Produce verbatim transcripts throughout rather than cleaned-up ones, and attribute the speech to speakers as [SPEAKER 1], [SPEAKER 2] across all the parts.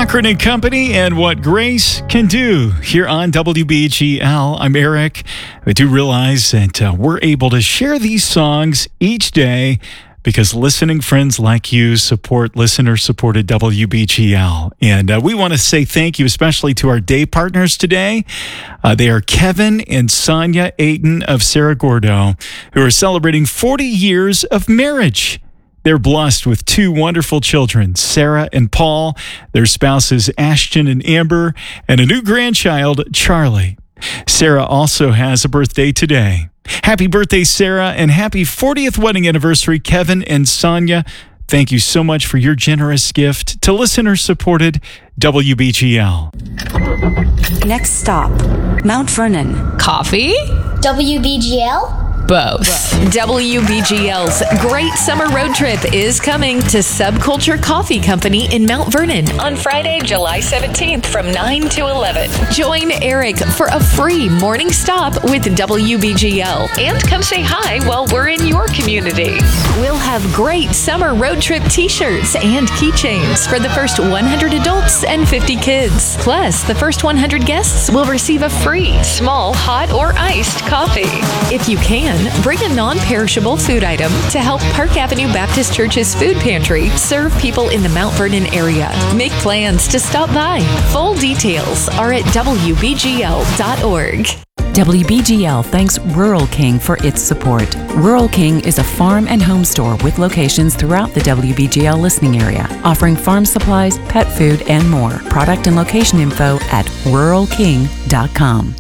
[SPEAKER 1] Cochran and Company and What Grace Can Do here on W B G L. I'm Eric. I do realize that uh, we're able to share these songs each day because listening friends like you support listener-supported W B G L. And uh, we want to say thank you especially to our day partners today. Uh, they are Kevin and Sonia Ayton of Cerro Gordo, who are celebrating forty years of marriage. They're blessed with two wonderful children, Sarah and Paul, their spouses Ashton and Amber, and a new grandchild, Charlie. Sarah also has a birthday today. Happy birthday, Sarah, and happy fortieth wedding anniversary, Kevin and Sonia. Thank you so much for your generous gift to listener-supported W B G L.
[SPEAKER 2] Next stop, Mount Vernon.
[SPEAKER 3] Coffee?
[SPEAKER 4] W B G L?
[SPEAKER 3] Both. W B G L's Great Summer Road Trip is coming to Subculture Coffee Company in Mount Vernon on Friday, July seventeenth from nine to eleven. Join Eric for a free morning stop with W B G L and come say hi while we're in your community. We'll have great summer road trip t-shirts and keychains for the first one hundred adults and fifty kids. Plus, the first one hundred guests will receive a free small hot or iced coffee. If you can, bring a non-perishable food item to help Park Avenue Baptist Church's food pantry serve people in the Mount Vernon area. Make plans to stop by. Full details are at W B G L dot org.
[SPEAKER 2] W B G L thanks Rural King for its support. Rural King is a farm and home store with locations throughout the W B G L listening area, offering farm supplies, pet food, and more. Product and location info at rural king dot com.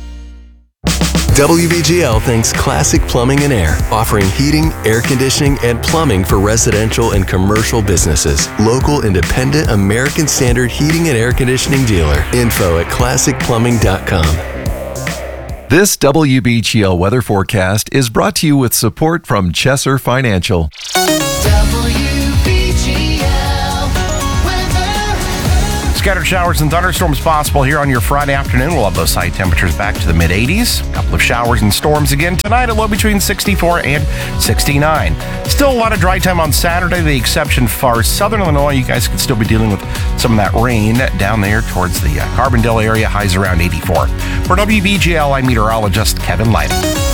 [SPEAKER 5] W B G L thanks Classic Plumbing and Air, offering heating, air conditioning, and plumbing for residential and commercial businesses. Local, independent, American Standard heating and air conditioning dealer. Info at classic plumbing dot com.
[SPEAKER 6] This W B G L weather forecast is brought to you with support from Chesser Financial.
[SPEAKER 7] Scattered showers and thunderstorms possible here on your Friday afternoon. We'll have those high temperatures back to the mid eighties. A couple of showers and storms again tonight, a low between sixty-four and sixty-nine. Still a lot of dry time on Saturday, the exception for southern Illinois. You guys could still be dealing with some of that rain down there towards the uh, Carbondale area. Highs around eighty-four. For W B G L, I'm meteorologist Kevin Lighting.